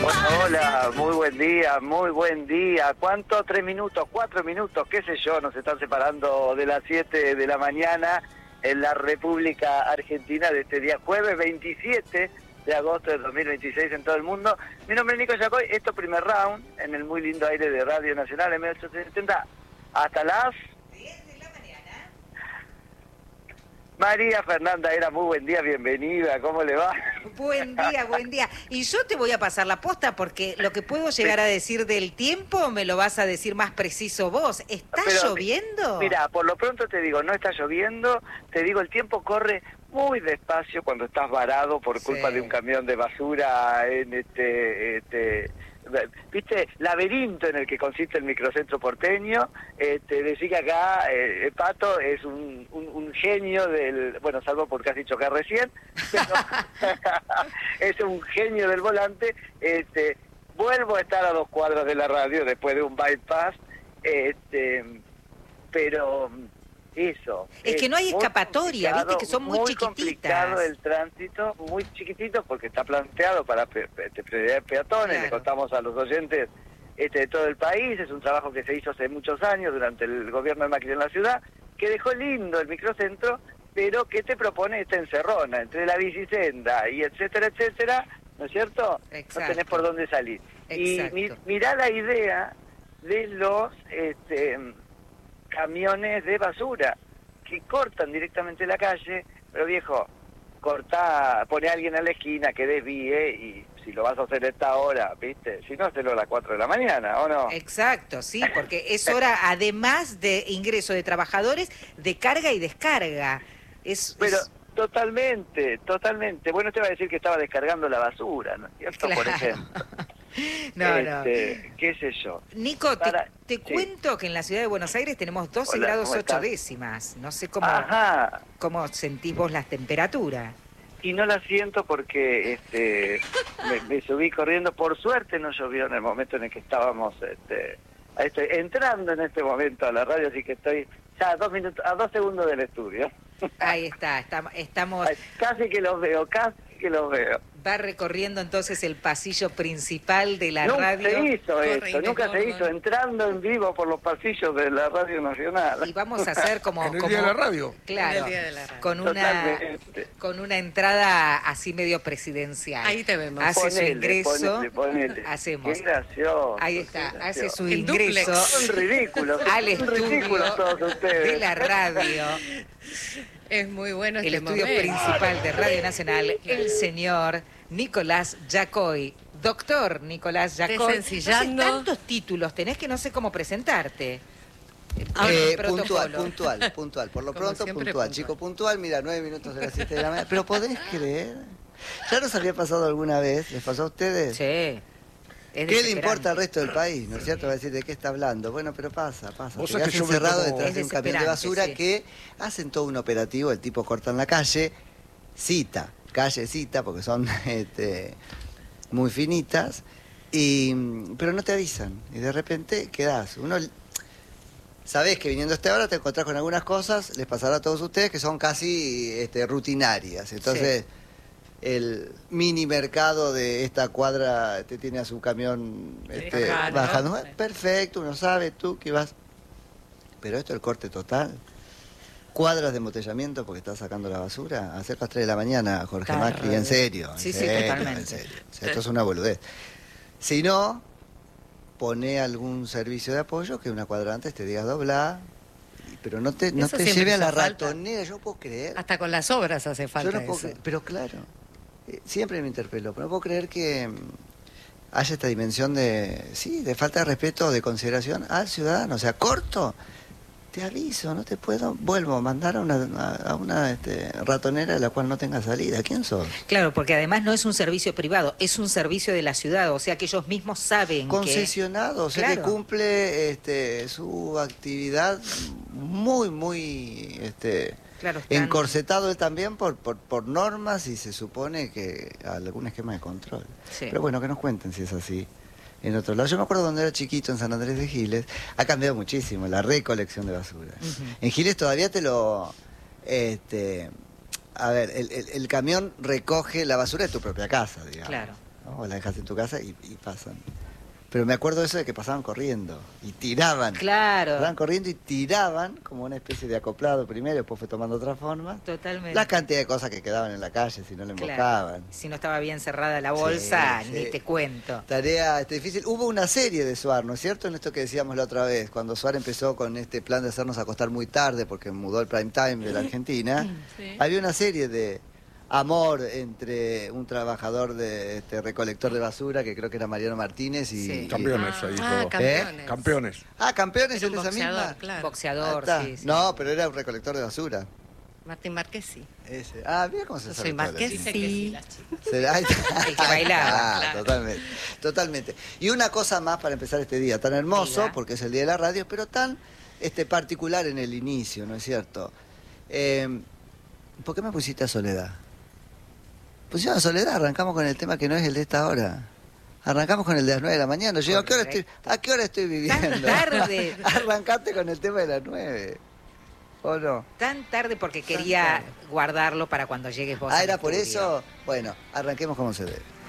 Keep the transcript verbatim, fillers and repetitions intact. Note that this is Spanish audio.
Hola, hola, muy buen día, muy buen día. ¿Cuánto? ¿Tres minutos? ¿Cuatro minutos? ¿Qué sé yo? Nos están separando de las siete de la mañana en la República Argentina de este día jueves veintisiete de agosto de dos mil veintiséis en todo el mundo. Mi nombre es Nico Yacoy, esto primer round en el muy lindo aire de Radio Nacional M ochocientos setenta hasta las diez de la mañana. María Fernanda Era, muy buen día, bienvenida, ¿cómo le va? Buen día, buen día. Y yo te voy a pasar la posta porque lo que puedo llegar a decir del tiempo me lo vas a decir más preciso vos. ¿Está Pero, lloviendo? Mira, por lo pronto te digo, no está lloviendo, te digo, el tiempo corre muy despacio cuando estás varado por culpa Sí. de un camión de basura en este... este ¿viste? Laberinto en el que consiste el microcentro porteño. Este, decir que acá eh, Pato es un, un, un genio del... Bueno, salvo por casi chocar recién, pero es un genio del volante. Este, vuelvo a estar a dos cuadras de la radio después de un bypass, este, pero... Eso. Es que no hay muy escapatoria, viste que son muy, muy chiquititas. complicado el tránsito, muy chiquitito porque está planteado para pe pe prioridad de peatones, Claro. le contamos a los oyentes este, de todo el país, es un trabajo que se hizo hace muchos años durante el gobierno de Macri en la ciudad, que dejó lindo el microcentro, pero que te propone esta encerrona entre la bicisenda y etcétera, etcétera, ¿no es cierto? Exacto. No tenés por dónde salir. Exacto. Y mi, mirá la idea de los... Este, camiones de basura que cortan directamente la calle, pero viejo, corta, pone a alguien a la esquina que desvíe y si lo vas a hacer a esta hora, ¿viste? Si no, hacelo a las cuatro de la mañana, ¿o no? Exacto, sí, porque es hora, además de ingreso de trabajadores, de carga y descarga. Es, Pero es... totalmente, totalmente. Bueno, te va a decir que estaba descargando la basura, ¿no es cierto? Por Claro. ejemplo. No, este, no. ¿Qué sé yo? Nico, te, Para- te sí. cuento que en la ciudad de Buenos Aires tenemos doce Hola, grados ¿cómo ocho estás? décimas. No sé cómo, Ajá. cómo sentís vos las temperaturas. Y no la siento porque este, me, me subí corriendo. Por suerte no llovió en el momento en el que estábamos este, a este, entrando en este momento a la radio, así que estoy ya a dos minutos, a dos segundos del estudio. Ahí está, está- estamos... Ay, casi que los veo, casi que los veo. Va recorriendo entonces el pasillo principal de la Nunca radio. se hizo Corre esto, y nunca se desborda. hizo, entrando en vivo por los pasillos de la Radio Nacional. Y vamos a hacer como... En el como- día de la radio. Claro, En el día de la radio. con una, Totalmente. con una entrada así medio presidencial. Ahí te vemos. Hace su Ponele, ingreso. ponele, ponele. Hacemos. Qué gracioso. Ahí qué está, hace gracioso. su En ingreso dúplex. Son ridículos, al son ridículos estudio todos ustedes. de la radio, Es muy bueno el este estudio momento. principal de Radio Nacional, el señor Nicolás Yacoy. Doctor Nicolás Yacoy. Desencillando. No sé, tantos títulos tenés que no sé cómo presentarte. Ah, Eh, El protocolo. puntual, puntual, puntual. Por lo Como pronto, siempre, puntual. puntual. Chico, puntual, mira, nueve minutos de las siete de la mañana. Pero ¿podés creer? ¿Ya nos había pasado alguna vez? ¿Les pasó a ustedes? Sí. es ¿Qué le desesperante. importa al resto del país? ¿No es cierto? Va a decir, ¿de qué está hablando? Bueno, pero pasa, pasa. Vos Te sabés quedás que yo me encerrado tomo- detrás de Es un camión de desesperante, basura sí. que hacen todo un operativo, el tipo corta en la calle, cita, calle cita, porque son este, muy finitas, y, pero no te avisan. Y de repente quedás. Uno sabés que viniendo a esta hora te encontrás con algunas cosas, les pasará a todos ustedes, que son casi este, rutinarias. Entonces, el mini mercado de esta cuadra te tiene a su camión este, Claro. bajando. Eh, Perfecto, uno sabe tú que vas. Pero esto es el corte total. Cuadras de embotellamiento porque estás sacando la basura. Hacer las tres de la mañana, Jorge Claro. Macri, en serio. En Sí, sí, serio, totalmente. en serio. O sea, esto es una boludez. Si no, pone algún servicio de apoyo que una cuadra antes te diga doblar, pero no te, no Eso te siempre lleve a la hizo falta. ratonera, yo no puedo creer. Hasta con las obras hace Yo falta no puedo eso. creer, pero claro, eh, siempre me interpeló, pero no puedo creer que mm, haya esta dimensión de, sí, de falta de respeto, de consideración al ciudadano. O sea, corto, te aviso, no te puedo, vuelvo a mandar a una, a, a una este, ratonera de la cual no tenga salida. ¿Quién sos? Claro, porque además no es un servicio privado, es un servicio de la ciudad, o sea que ellos mismos saben que... Concesionado, o sea que Claro. cumple este, su actividad muy, muy este, Claro, están- encorsetado él también por, por, por normas y se supone que algún esquema de control. Sí. Pero bueno, que nos cuenten si es así en otro lado. Yo me acuerdo cuando era chiquito en San Andrés de Giles, ha cambiado muchísimo la recolección de basura. Ujú. En Giles todavía te lo... Este, a ver, el, el- el camión recoge la basura de tu propia casa, digamos. Claro. ¿no? O la dejas en tu casa y, y pasan. Pero me acuerdo eso de que pasaban corriendo y tiraban. Claro. Pasaban corriendo y tiraban como una especie de acoplado primero, después fue tomando otra forma. Totalmente. La cantidad de cosas que quedaban en la calle si no le Claro. embocaban. Si no estaba bien cerrada la bolsa, Sí, ni sí. te cuento. Tarea este, difícil. Hubo una serie de Suar, ¿no es cierto? En esto que decíamos la otra vez, cuando Suar empezó con este plan de hacernos acostar muy tarde porque mudó el prime time de la Argentina, Sí. había una serie de amor entre un trabajador de este recolector de basura, que creo que era Mariano Martínez, y... Sí. y- Campeones, Ah, ahí ah, dijo. campeones. Campeones. Ah, campeones Era en un esa boxeador, misma. claro. Ahí Boxeador, está. sí, sí. No, pero era un recolector de basura. Martín Márquez sí. Ese. Ah, mira cómo se Yo sabe soy todo lo Márquez, que- sí. Se- ahí está. El que bailaba, Ah, claro. totalmente, totalmente. Y una cosa más para empezar este día, tan hermoso, Diga. porque es el día de la radio, pero tan este particular en el inicio, ¿no es cierto? Eh, ¿Por qué me pusiste a Soledad? Pusieron a Soledad, arrancamos con el tema que no es el de esta hora. Arrancamos con el de las nueve de la mañana. Yo digo, ¿a qué hora estoy, ¿a qué hora estoy viviendo? Tan tarde. Arrancaste con el tema de las nueve. ¿O no? Tan tarde porque quería guardarlo para cuando llegues vos. Ah, al ¿era por estudio. eso? Bueno, arranquemos como se debe.